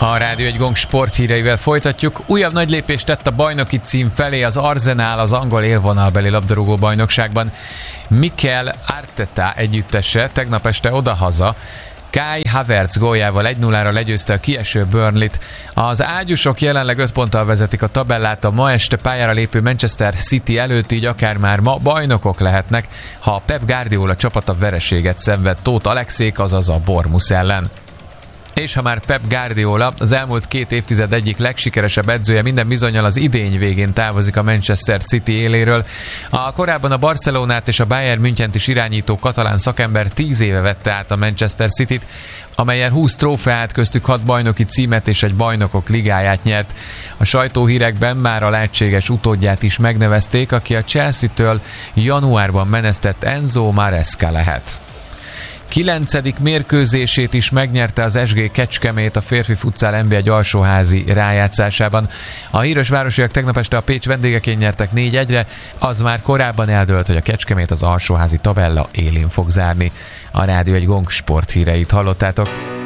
A Rádió egy Gong sporthíreivel folytatjuk. Újabb nagy lépést tett a bajnoki cím felé az Arsenal az angol élvonalbeli labdarúgó bajnokságban. Mikel Arteta együttese tegnap este odahaza Kai Havertz góljával 1-0-ra legyőzte a kieső Burnley-t. Az ágyusok jelenleg 5 ponttal vezetik a tabellát, a ma este pályára lépő Manchester City előtt, így akár már ma bajnokok lehetnek, ha Pep Guardiola csapata vereséget szenved Tóth Alexék, azaz a Bournemouth ellen. És ha már Pep Guardiola, az elmúlt 2 évtized egyik legsikeresebb edzője, minden bizonnyal az idény végén távozik a Manchester City éléről. A korábban a Barcelonát és a Bayern Münchent is irányító katalán szakember 10 éve vette át a Manchester Cityt, amelyen 20 trófeát, köztük 6 bajnoki címet és egy bajnokok ligáját nyert. A sajtóhírekben már a lehetséges utódját is megnevezték, aki a Chelsea-től januárban menesztett Enzo Maresca lehet. 9. mérkőzését is megnyerte az SG Kecskemét a férfi futszál NB1 alsóházi rájátszásában. A híres városiak tegnap este a Pécs vendégeként nyertek 4-1-re, az már korábban eldőlt, hogy a Kecskemét az alsóházi tabella élén fog zárni. A Rádió egy Gong sporthíreit hallottátok.